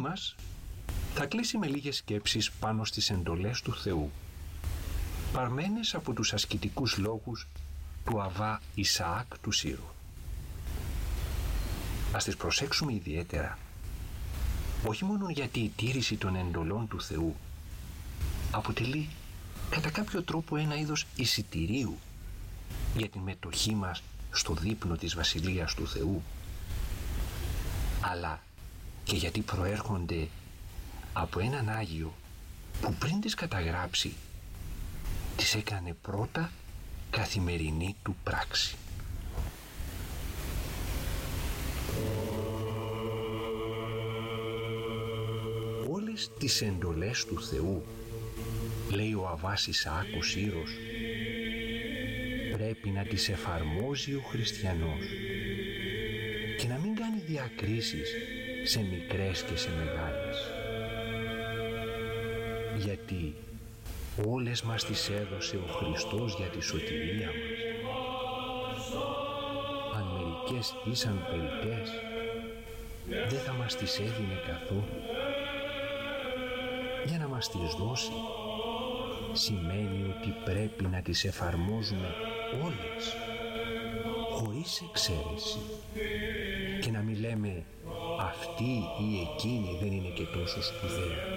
μας θα κλείσει με λίγες σκέψεις πάνω στις εντολές του Θεού, παρμένες από τους ασκητικούς λόγους του Αββά Ισαάκ του Σύρου. Ας τις προσέξουμε ιδιαίτερα, όχι μόνο γιατί η τήρηση των εντολών του Θεού αποτελεί κατά κάποιο τρόπο ένα είδος εισιτηρίου για την μετοχή μας στο δείπνο της Βασιλείας του Θεού, αλλά και γιατί προέρχονται από έναν Άγιο που πριν τις καταγράψει τις έκανε πρώτα καθημερινή του πράξη. Όλες τις εντολές του Θεού, λέει ο Αββάς Ισαάκ ο Σύρος, πρέπει να τις εφαρμόζει ο χριστιανός και να μην κάνει διακρίσεις σε μικρές και σε μεγάλες. Γιατί όλες μας τις έδωσε ο Χριστός για τη σωτηρία μας. Αν μερικές ήσαν περιττές, δεν θα μας τις έδινε καθόλου. Για να μας τις δώσει, σημαίνει ότι πρέπει να τις εφαρμόζουμε όλες, χωρίς εξαίρεση, και να μην λέμε αυτή ή εκείνη δεν είναι και τόσο σπουδαία.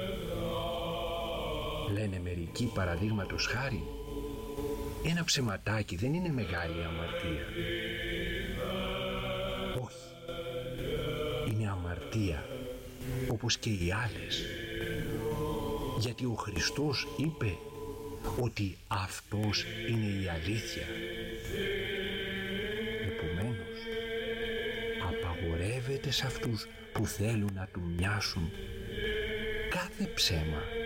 Λένε μερικοί, παραδείγματος χάρη, ένα ψεματάκι δεν είναι μεγάλη αμαρτία. Όχι, είναι αμαρτία όπως και οι άλλες, γιατί ο Χριστός είπε ότι αυτός είναι η αλήθεια. Επομένως, απαγορεύεται σε αυτούς που θέλουν να του μοιάσουν κάθε ψέμα